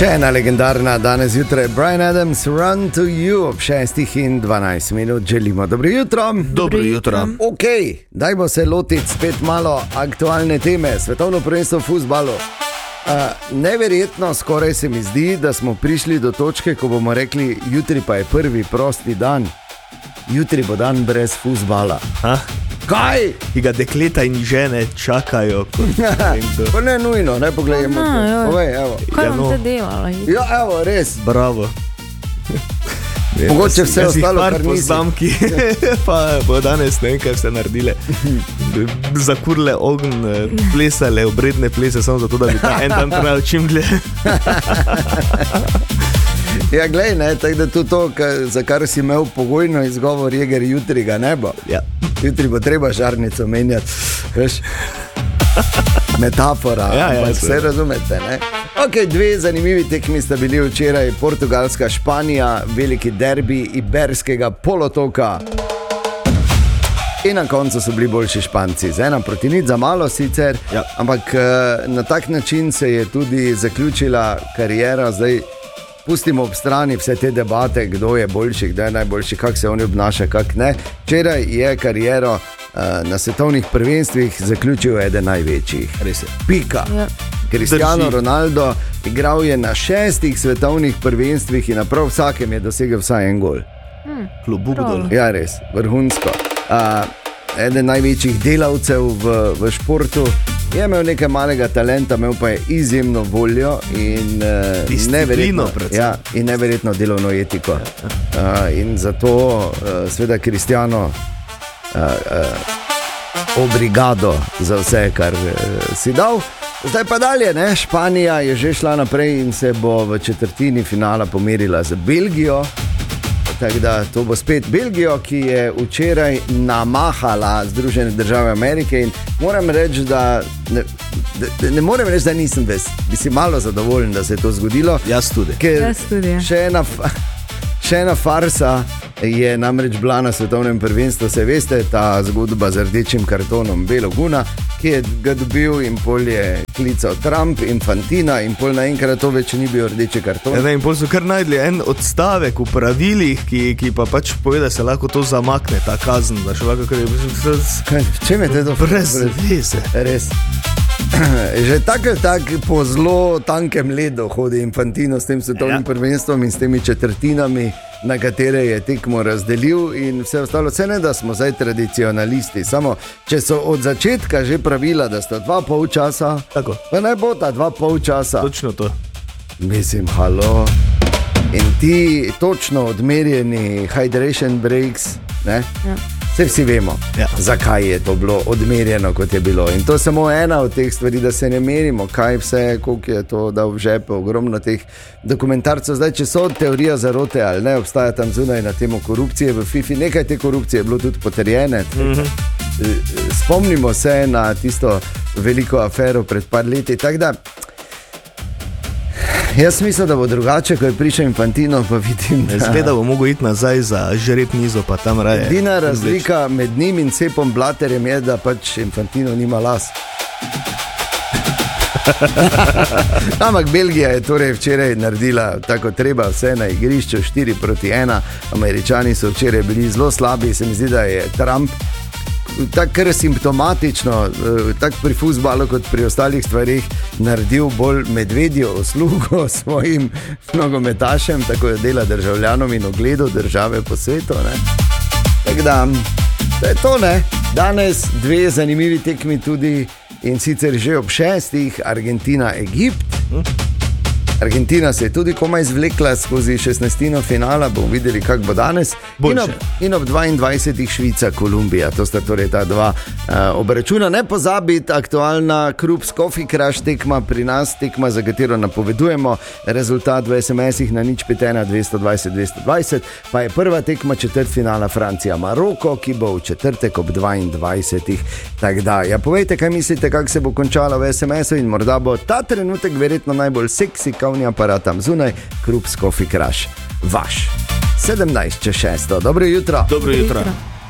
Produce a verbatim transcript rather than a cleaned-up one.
Še ena legendarna danes jutraj, Bryan Adams, Run to You, ob šestih in dvanajst minut želimo. Dobro jutro. Dobro jutro. Ok, dajmo se lotiti spet malo aktualne teme, svetovno prvenstvo v fuzbalu. Uh, neverjetno, skoraj se mi zdi, da smo prišli do točke, ko bomo rekli, jutri pa je prvi prosti dan. Jutri bo dan brez fuzbala. Ha? Kaj? Ki ga dekleta in žene čakajo. Pa ne nujno, ne pogledajmo. No, Povej, evo. Kaj Ja, vam no. te delala? Ja, evo, res. Bravo. Mogoče vse ostalo, kar nisi. Poznam, ki pa bo danes ne vem, kaj vse naredile. Zakurle ogenj, plesale, obredne plese, samo zato, da bi ta en dan trajal čim dlje. Ja, glej, ne, tako da tudi to, ka, za kar si imel pogojno izgovor, jeger, jutri ga ne bo. Ja. Jutri bo treba žarnico menjati, veš, metafora, Ja, ja, ampak to vse je. razumete, ne? Ok, dve zanimivi tekmi sta bili včeraj, Portugalska, Španija, veliki derbi Iberskega polotoka. In na koncu so bili boljši Španci, z ena proti nič, za malo sicer, Ja. ampak eh, na tak način se je tudi zaključila kariera. Zdaj pustimo ob strani vse te debate, kdo je boljši, kdo je najboljši, kako se oni obnaša, kako ne. Včeraj je kariero uh, na svetovnih prvenstvih zaključil eden največjih. Res je. Pika. Ja. Cristiano Drži. Ronaldo igral je na šestih svetovnih prvenstvih in na prav vsakem je dosegel vsaj en gol. Klobuk dol. Ja, res, vrhunsko. Uh, eden največjih delavcev v, v športu. Je imel nekaj malega talenta, imel pa je izjemno voljo in, uh, Disciplino neverjetno, predvsem. ja, in neverjetno delovno etiko. Uh, in zato, uh, seveda, Cristiano uh, uh, obrigado za vse, kar uh, si dal. Zdaj pa dalje, ne? Španija je že šla naprej in se bo v četrtini finala pomerila z Belgijo. Tako da to bo spet Belgijo, ki je včeraj namahala Združene države Amerike in moram reči, da ne, da, ne morem reči, da nisem ves, bi si malo zadovoljen, da se je to zgodilo. Jaz tudi. Ker Jaz tudi, ja. še ena, fa- še ena farsa je namreč bila na svetovnem prvenstvu, se veste, ta zgodba z rdečim kartonom Beloguna, ki je ga dobil in pol je klical Trump, Infantina in pol naenkrat to več ni bil rdeči karton. Ja, ne, in pol so kar najdli en odstavek v pravilih, ki, ki pa pač pove, da se lahko to zamakne, ta kazen, da še lahko kar je Kaj, v čem je te to? brez veze. Res. Že tako tak po zelo tankem ledu hodi Infantino s tem svetovnim Ja. prvenstvom in s temi četrtinami, na katere je tekmo razdelil in vse ostalo. Vse ne, da smo zdaj tradicionalisti, samo če so od začetka že pravila, da sta dva pol časa, Tako. pa naj bo ta dva pol časa. Točno to. Mislim, halo. In ti točno odmerjeni hydration breaks, ne? Ja. Vse vsi vemo, Ja. zakaj je to bilo odmerjeno, kot je bilo. In to je samo ena od teh stvari, da se ne merimo, kaj vse, koliko je to dal v žepe, ogromno teh dokumentarcev. Zdaj, če so teorija zarote ali ne, obstaja tam zunaj na temo korupcije v FIFA, nekaj te korupcije je bilo tudi potrjene. Mm-hmm. Spomnimo se na tisto veliko afero pred par leti. Tako da, jaz mislim, da bo drugače, ko je prišel Infantino, pa vidim, da Zgleda bo mogel iti nazaj za žret mizo, pa tam raje. edina razlika med njim in Cepom Blatterjem je, da pač Infantino nima las. Ampak Belgija je torej včeraj naredila tako treba, vse na igrišču štiri proti ena. Američani so včeraj bili zelo slabi, se mi zdi, da je Trump tako kar simptomatično, eh, tako pri fuzbalu kot pri ostalih stvarih, naredil bolj medvedjo uslugo svojim nogometašem, tako da dela državljanom in ogledu države po svetu. Ne? Tako da, to je to, ne. Danes dve zanimivi tekmi tudi in sicer že ob šestih, Argentina, Egipt. Argentina se je tudi komaj zvlekla skozi šestnajstino finala, bomo videli, kako bo danes. In ob, in ob dvaindvajsetih Švica, Kolumbija, to sta torej ta dva uh, obračuna. Ne pozabiti, aktualna Krups Coffee Crush tekma pri nas, tekma, za katero napovedujemo rezultat v es em esih na nič pet ena dvesto dvajset dvesto dvajset, pa je prva tekma četrtfinala Francija Maroko, ki bo v četrtek ob dvaindvajsetih. Tako da, ja, povejte, kaj mislite, kako se bo končala v es em esu in morda bo ta trenutek verjetno najbolj seksi kavni aparat tam zunaj, Krups Coffee Crush vaš. sedemnajst čez šesto. Dobro jutro. Dobro jutro. Jutro.